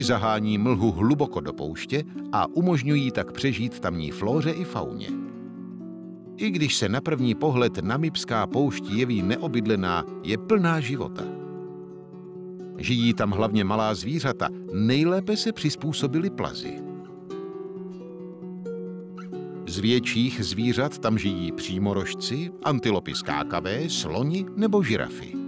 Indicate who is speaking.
Speaker 1: Zahání mlhu hluboko do pouště a umožňují tak přežít tamní flóře i fauně. I když se na první pohled namibská poušť jeví neobydlená, je plná života. Žijí tam hlavně malá zvířata, nejlépe se přizpůsobily plazy. Z větších zvířat tam žijí přímorožci, antilopy skákavé, sloni nebo žirafy.